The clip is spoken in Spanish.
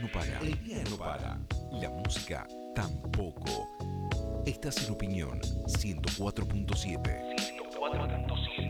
no para. El día no para. La música tampoco. Estás en Opinión 104.7.